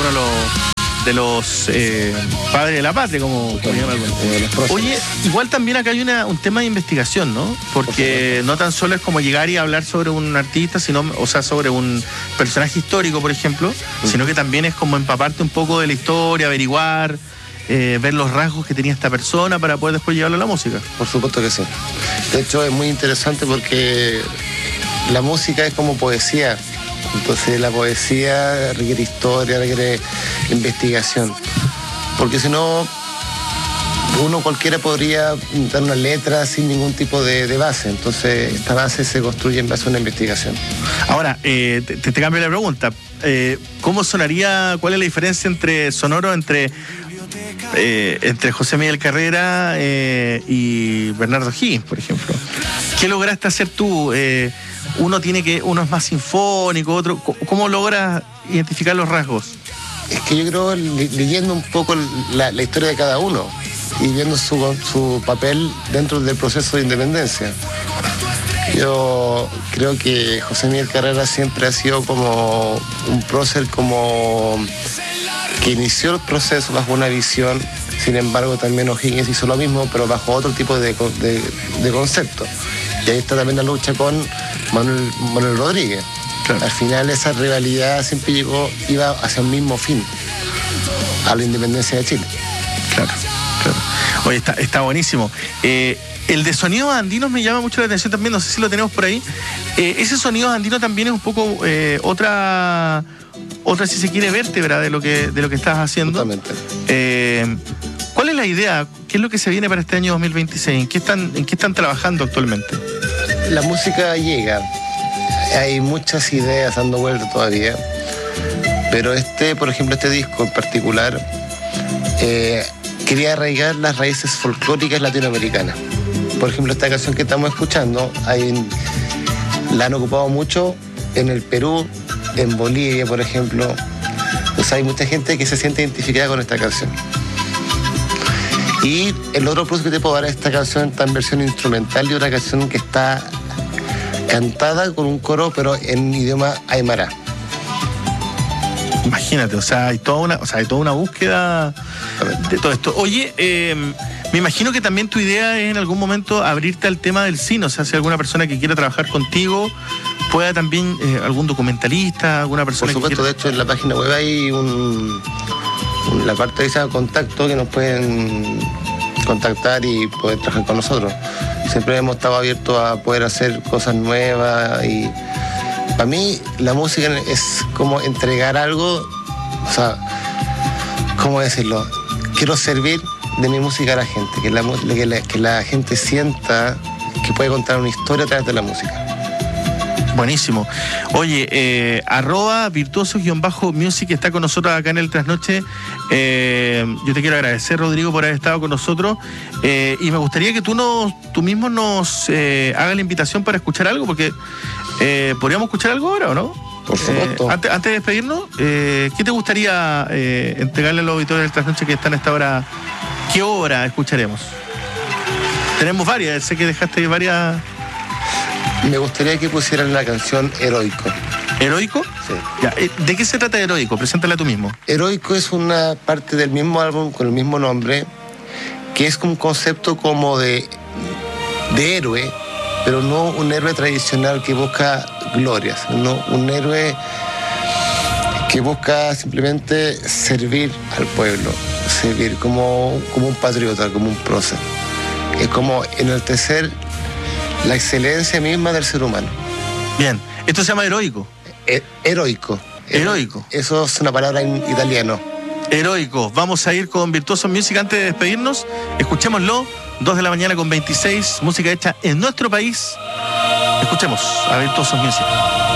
de los padres de la patria, como llaman algunos. Oye, igual también acá hay un tema de investigación, ¿no? Porque no tan solo es como llegar y hablar sobre un artista, sino, o sea, sobre un personaje histórico, por ejemplo, sino que también es como empaparte un poco de la historia, averiguar, ver los rasgos que tenía esta persona para poder después llevarlo a la música. Por supuesto que sí. De hecho, es muy interesante porque la música es como poesía. Entonces la poesía requiere historia, requiere investigación. Porque si no, uno cualquiera podría dar una letra sin ningún tipo de base. Entonces esta base se construye en base a una investigación. Ahora, te cambio la pregunta. ¿Cómo sonaría, cuál es la diferencia entre sonoro entre José Miguel Carrera y Bernardo Higgins, por ejemplo? ¿Qué lograste hacer tú? Uno es más sinfónico, otro. ¿Cómo logras identificar los rasgos? Es que yo creo, leyendo un poco la historia de cada uno y viendo su papel dentro del proceso de independencia. Yo creo que José Miguel Carrera siempre ha sido como un prócer que inició el proceso bajo una visión. Sin embargo, también O'Higgins hizo lo mismo, pero bajo otro tipo de concepto. Y ahí está también la lucha con Manuel Rodríguez. Claro. Al final esa rivalidad siempre iba hacia un mismo fin, a la independencia de Chile. Claro. Oye, está buenísimo. El de sonidos andinos me llama mucho la atención también, no sé si lo tenemos por ahí. Ese sonido andino también es un poco otra, si se quiere, vértebra de lo que estás haciendo. Totalmente. ¿Cuál es la idea? ¿Qué es lo que se viene para este año 2026? ¿En qué están trabajando actualmente? La música llega. Hay muchas ideas dando vuelta todavía. Pero por ejemplo, este disco en particular, quería arraigar las raíces folclóricas latinoamericanas. Por ejemplo, esta canción que estamos escuchando, la han ocupado mucho en el Perú, en Bolivia, por ejemplo. Pues hay mucha gente que se siente identificada con esta canción. Y el otro plus que te puedo dar es esta canción está en versión instrumental y otra canción que está cantada con un coro, pero en idioma aymara. Imagínate, hay toda una búsqueda de todo esto. Oye, me imagino que también tu idea es en algún momento abrirte al tema del cine, o sea, si alguna persona que quiera trabajar contigo, pueda también, algún documentalista, alguna persona. Por supuesto, de hecho en la página web hay la parte de ese contacto que nos pueden contactar y poder trabajar con nosotros. Siempre hemos estado abiertos a poder hacer cosas nuevas y para mí la música es como entregar algo, o sea, ¿cómo decirlo? Quiero servir de mi música a la gente, que la gente sienta que puede contar una historia a través de la música. Buenísimo. Oye, @virtuosos_music está con nosotros acá en el Trasnoche. Yo te quiero agradecer, Rodrigo, por haber estado con nosotros. Y me gustaría que tú mismo nos hagas la invitación para escuchar algo, porque ¿podríamos escuchar algo ahora o no? Por supuesto. Antes de despedirnos, ¿qué te gustaría entregarle a los auditores del Trasnoche que están a esta hora? ¿Qué obra escucharemos? Tenemos varias, sé que dejaste varias. Me gustaría que pusieran la canción Heroico. ¿Heroico? Sí. Ya, ¿de qué se trata Heroico? Preséntala tú mismo. Heroico es una parte del mismo álbum con el mismo nombre, que es un concepto como de héroe, pero no un héroe tradicional que busca glorias, sino un héroe que busca simplemente servir al pueblo, servir como un patriota, como un prócer. Es como enaltecer la excelencia misma del ser humano. Bien, esto se llama Heroico. Heroico. Heroico. Eso es una palabra en italiano. Heroico. Vamos a ir con Virtuosos Music antes de despedirnos. Escuchémoslo, 2:26 PM, música hecha en nuestro país. Escuchemos a Virtuosos Music.